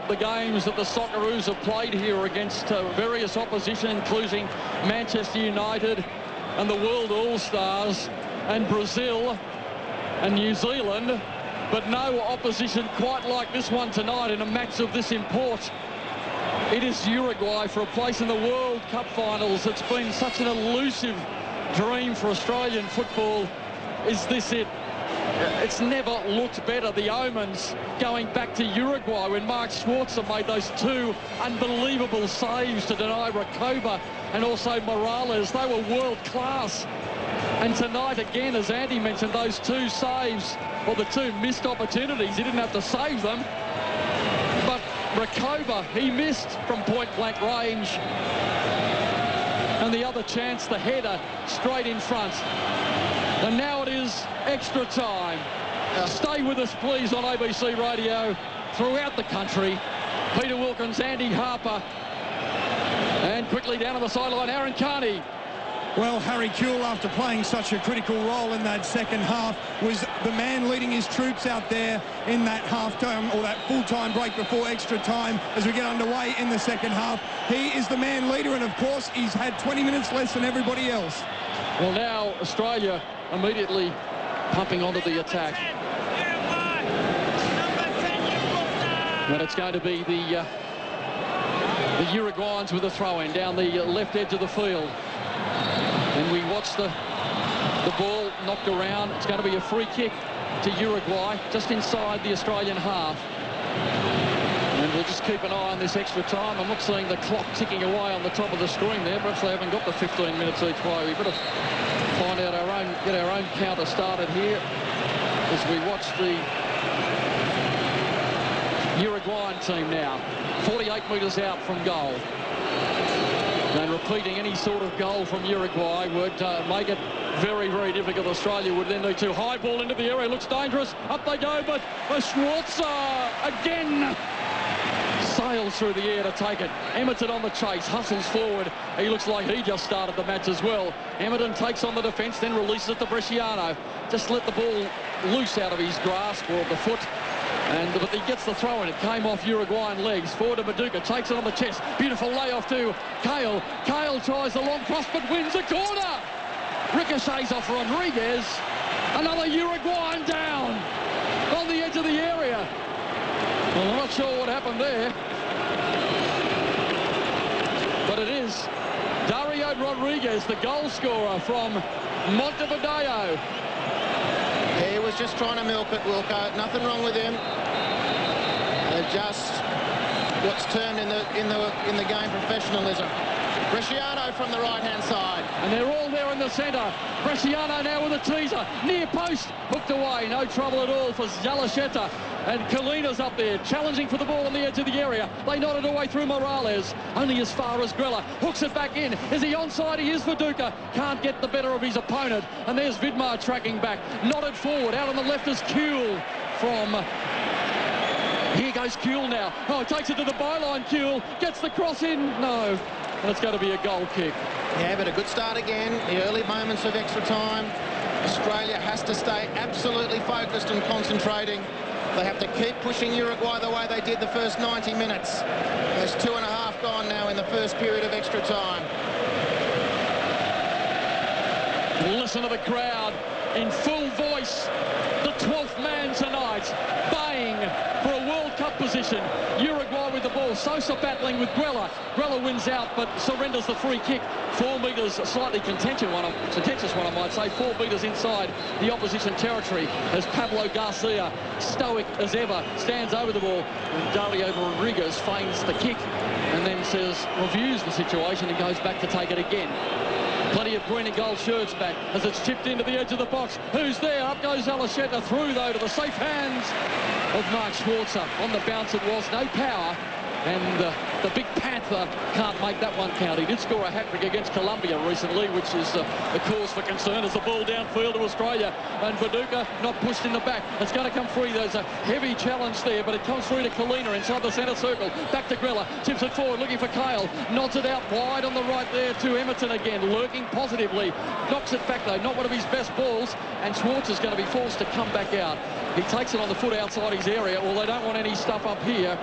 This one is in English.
the games that the Socceroos have played here against various opposition, including Manchester United and the World All-Stars and Brazil and New Zealand, but no opposition quite like this one tonight in a match of this import. It is Uruguay for a place in the World Cup finals. It's been such an elusive dream for Australian football. Is this it? It's never looked better. The omens going back to Uruguay when Mark Schwarzer made those two unbelievable saves to deny Recoba and also Morales. They were world class. And tonight again, as Andy mentioned, those two saves, or the two missed opportunities, he didn't have to save them. But Recoba, he missed from point-blank range. And the other chance, the header, straight in front. And now it is extra time. Stay with us, please, on ABC Radio throughout the country. Peter Wilkins, Andy Harper, and quickly down on the sideline, Aaron Carney. Well, Harry Kewell, after playing such a critical role in that second half, was the man leading his troops out there in that half-time or that full-time break before extra time as we get underway in the second half. He is the man leader, and of course, he's had 20 minutes less than everybody else. Well, now Australia immediately pumping onto the attack. And it's going to be the Uruguayans with a throw-in down the left edge of the field. And we watch the ball knocked around. It's going to be a free kick to Uruguay just inside the Australian half. And we'll just keep an eye on this extra time. I'm not seeing the clock ticking away on the top of the screen there. Perhaps they haven't got the 15 minutes each way. We better find out get our own counter started here as we watch the Uruguayan team now. 48 metres out from goal. And repeating any sort of goal from Uruguay would make it very, very difficult. Australia would then need to high ball into the area. Looks dangerous. Up they go, but Schwarzer again sails through the air to take it. Emerton on the chase, hustles forward. He looks like he just started the match as well. Emerton takes on the defence, then releases it to Bresciano. Just let the ball loose out of his grasp or of the foot. But he gets the throw in. It came off Uruguayan legs. Forward to Maduka, takes it on the chest. Beautiful layoff to Cahill. Cahill tries the long cross but wins a corner. Ricochets off Rodriguez. Another Uruguayan down on the edge of the area. Well, I'm not sure what happened there. But it is Dario Rodriguez, the goal scorer from Montevideo. He was just trying to milk it, Wilco. Nothing wrong with him. Just what's termed in the game professionalism. Bresciano from the right-hand side. And they're all there in the centre. Bresciano now with a teaser. Near post. Hooked away. No trouble at all for Zalacheta. And Kalina's up there, challenging for the ball on the edge of the area. They nod it away through Morales. Only as far as Grella. Hooks it back in. Is he onside? He is for Duca. Can't get the better of his opponent. And there's Vidmar tracking back. Nodded forward. Out on the left is Kewell from... Here goes Kewell now. Oh, he takes it to the byline. Kewell gets the cross in. No. And it's going to be a goal kick. Yeah, but a good start again. The early moments of extra time. Australia has to stay absolutely focused and concentrating. They have to keep pushing Uruguay the way they did the first 90 minutes. There's 2.5 gone now in the first period of extra time. Listen to the crowd in full voice. The 12th man tonight, baying for a World Cup position. Uruguay with the ball. Sosa battling with Grella. Grella wins out but surrenders the free kick. 4 metres, a slightly contentious one I might say. 4 metres inside the opposition territory as Pablo Garcia, stoic as ever, stands over the ball. And Dario Rodriguez feigns the kick and then reviews the situation and goes back to take it again. Plenty of green and gold shirts back as it's chipped into the edge of the box. Who's there? Up goes Zalacheta. Through, though, to the safe hands of Mark Schwarzer. On the bounce it was. No power. And the big Panther can't make that one count. He did score a hat-trick against Colombia recently, which is a cause for concern as the ball downfield to Australia. And Viduka not pushed in the back. It's going to come free. There's a heavy challenge there, but it comes through to Kalina inside the centre circle. Back to Grella. Tips it forward, looking for Cahill. Nods it out wide on the right there to Emerton again, lurking positively. Knocks it back, though. Not one of his best balls. And Schwartzer's going to be forced to come back out. He takes it on the foot outside his area. Well, they don't want any stuff up here.